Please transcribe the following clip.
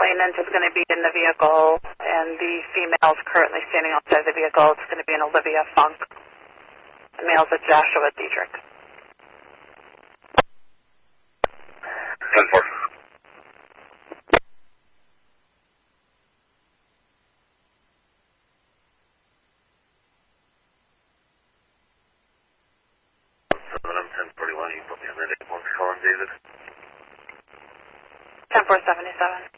complainant is going to be in the vehicle, and the female is currently standing outside the vehicle. It's going to be an Olivia Funk. The male's a Joshua Diedrich. 10-4. I'm 1041. You put me on that 8-1 calling, David. 10-4-77.